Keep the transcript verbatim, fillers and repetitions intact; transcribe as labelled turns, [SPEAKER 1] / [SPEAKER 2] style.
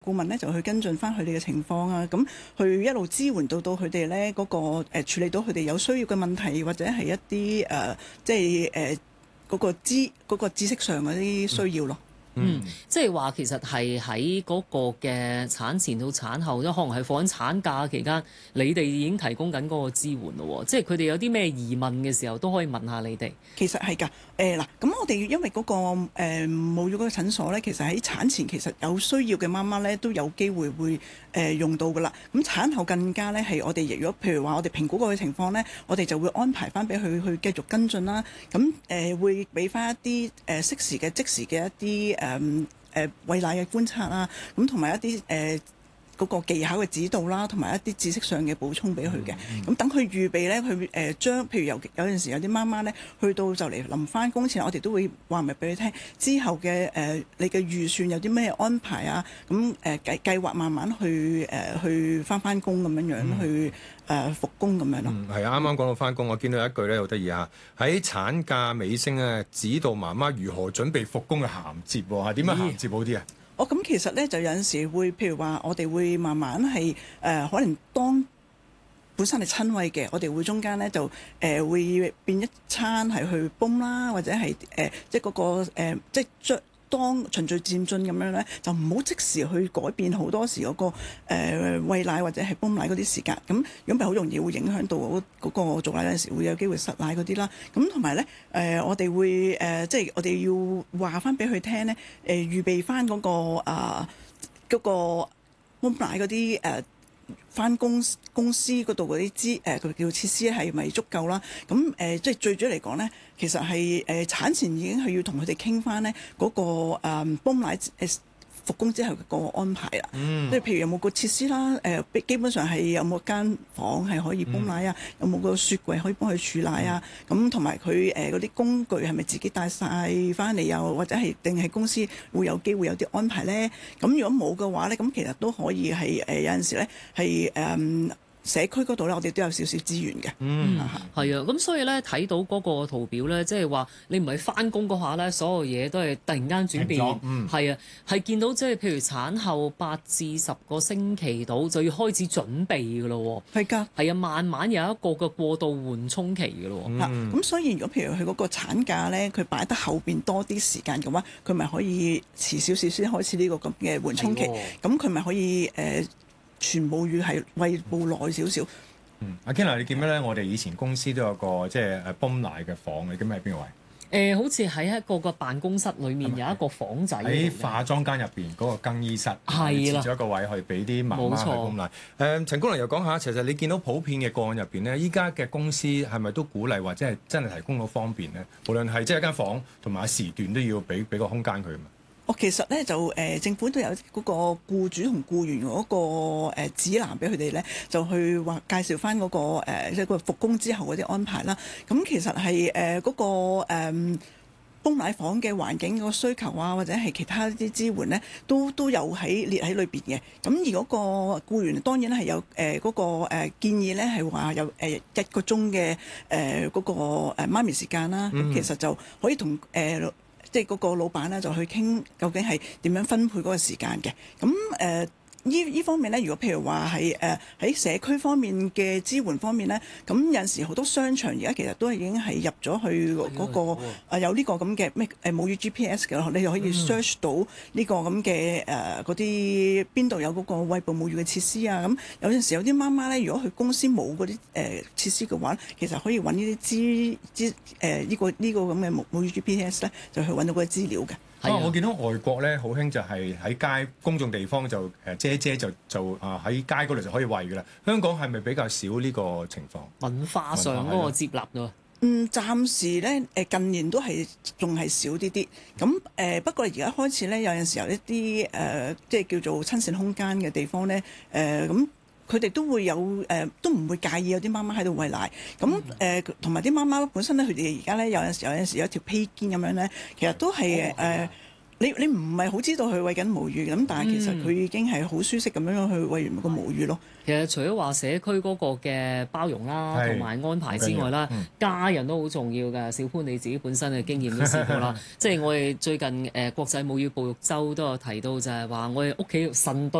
[SPEAKER 1] 顧問咧就去跟進翻佢哋嘅情況啊，咁去一路支援到到佢哋咧嗰個誒、呃、處理到佢哋有需要嘅問題，或者係一啲誒、呃、即係誒嗰個知嗰、嗰個知識上嗰啲需要咯。
[SPEAKER 2] 嗯，即係話其實係喺嗰個嘅產前到產後，都可能係放緊產假期間，你哋已經提供緊嗰個支援咯。即係佢哋有啲咩疑問嘅時候，都可以問下你哋。
[SPEAKER 1] 其實係㗎，誒嗱，咁我哋因為嗰、嗰個誒母乳嗰個診所咧，其實喺產前其實有需要嘅媽媽咧都有機會會誒、呃、用到㗎啦。咁產後更加咧係我哋如果譬如話我哋評估過嘅情況咧，我哋就會安排翻俾佢去繼續跟進啦。咁誒、呃、會俾翻一啲誒、呃、適時嘅即時嘅一啲誒誒餵奶嘅觀察啊，咁同埋一啲誒。呃嗰個技巧嘅指導啦，同埋一啲知識上嘅補充俾佢嘅。咁等佢預備咧，佢誒將譬如有有陣時有啲媽媽咧，去到就嚟臨翻工前，我哋都會話埋俾佢聽，之後嘅誒、呃、你嘅預算有啲咩安排啊？咁誒計計劃慢慢去誒、呃、去翻翻工咁樣樣、嗯、去誒、呃、復工咁樣咯。
[SPEAKER 3] 嗯，係啊，啱啱講到翻工，我見到一句咧好得意啊！喺產假尾聲咧，指導媽媽如何準備復工嘅銜接喎，係點樣銜接好啲啊？
[SPEAKER 1] 哦，咁其實咧就有陣時會，譬如話我哋會慢慢係誒、呃，可能當本身係親餵嘅，我哋會中間咧就誒、呃、會變一餐係去泵啦，或者係誒、呃、即係、那、嗰個、呃、即係將當循序漸進咁樣咧，就唔好即時去改變好多時嗰、那個誒、呃、餵奶或者係泵奶嗰啲時間，咁如果唔係好容易會影響到嗰、那個做奶有陣時會有機會失奶嗰啲啦。咁同埋咧誒，我哋會誒、呃、即係我哋要話翻俾佢聽咧，誒、呃、預備翻嗰、那個啊嗰、那個泵奶嗰啲誒。翻公公司嗰度嗰啲資誒佢叫設施係咪足夠啦？咁誒、呃、即係最主要嚟講咧，其實係誒、呃、產前已經係要同佢哋傾翻咧嗰個誒泵奶誒復工之後嘅個安排啦。即係、嗯、譬如有冇個設施啦？誒、呃、基本上係有冇間房係可以泵奶啊？嗯、有冇個雪櫃可以幫佢儲奶啊？咁同埋佢誒嗰啲工具係咪自己帶晒翻嚟？又或者係定係公司會有機會有啲安排咧？咁如果冇嘅話咧，咁其實都可以係誒、呃、有陣時咧係誒。社區嗰度咧，我哋都有少少資源嘅。
[SPEAKER 2] 嗯，係啊，咁所以咧睇到嗰個圖表咧，即係話你唔係翻工嗰下咧，所有嘢都係突然間轉變。嗯，係啊，係見到即係譬如產後八至十個星期度就要開始準備㗎咯喎。係㗎。係啊，慢慢有一個嘅過渡緩衝期㗎咯喎。
[SPEAKER 1] 咁、嗯、所以如果譬如佢嗰個產假咧，佢擺得後邊多啲時間嘅話，佢咪可以遲少少先開始呢個咁嘅緩衝期。咁佢咪可以誒？呃全母乳係餵哺耐少少。
[SPEAKER 3] 嗯，阿 Kenna 你見咩咧？我哋以前公司都有個即係誒泵奶嘅房，你記唔記得喺邊個位？誒、
[SPEAKER 2] 呃，好似喺一個個辦公室裏面有一個房仔喺
[SPEAKER 3] 化妝間入邊嗰個更衣室，
[SPEAKER 2] 係啦，
[SPEAKER 3] 設咗一個位去俾啲媽媽去泵奶。誒、呃，陳功能又講下，其實你見到普遍嘅個案入邊咧，依家嘅公司係咪都鼓勵或者係真係提供到方便咧？無論係即係一間房同埋時段都要俾俾個空間佢嘛。
[SPEAKER 1] 我其實咧就誒、呃、政府都有嗰個僱主同僱員嗰、那個、呃、指南俾佢哋咧，就去話介紹翻嗰個誒即係個復工之後嗰啲安排啦。咁其實係誒嗰個誒泵奶房嘅環境嗰個需求啊，或者係其他啲支援咧，都都有喺列喺裏邊嘅。咁而嗰個僱員當然係有誒嗰、呃那個、呃、建議咧，係話有誒、呃、一個鐘嘅誒嗰個誒媽咪時間啦。咁、嗯、其實就可以同誒。呃即係嗰個老闆咧，就去傾究竟係點樣分配嗰個時間嘅。咁誒呢呢方面咧，如果譬如話係誒喺社區方面嘅支援方面咧，咁有陣時好多商場而家其實都已經係入咗去嗰、那個、哎呃、有呢個咁嘅咩誒母乳 G P S 嘅，你就可以 search 到呢個咁嘅誒嗰啲邊度有嗰個餵哺母乳嘅設施啊。咁有陣時有啲媽媽咧，如果佢公司冇嗰啲誒設施嘅話，其實可以揾呢啲資資誒呢個呢、這個咁嘅母母乳 G P S 咧，就去揾到嗰個資料嘅。
[SPEAKER 3] 啊！我見到外國咧好興就係喺街公眾地方就誒姐姐就就啊喺街嗰度就可以餵㗎啦。香港係咪比較少呢個情況？
[SPEAKER 2] 文化上嗰個接納咯。
[SPEAKER 1] 嗯，暫時咧誒近年都係仲係少啲啲。咁誒、呃、不過而家開始咧有陣時候一啲誒、呃、即係叫做親善空間嘅地方咧誒咁。呃佢哋都會有誒、呃，都唔會介意有啲媽媽喺度餵奶。咁誒，同埋啲媽媽本身咧，佢哋而家咧有陣時有陣時有條披肩咁樣咧，其實都係誒、呃、 你你唔係好知道佢餵緊母乳，咁但係其實佢已經係好舒適咁樣去餵完個母乳咯。
[SPEAKER 2] 其實除咗話社區嗰個嘅包容啦，同埋安排之外啦，
[SPEAKER 3] 嗯、
[SPEAKER 2] 家人都好重要㗎。小潘你自己本身嘅經驗都試過啦，即係我哋最近誒、呃、國際母乳哺育週都有提到就係話我哋屋企神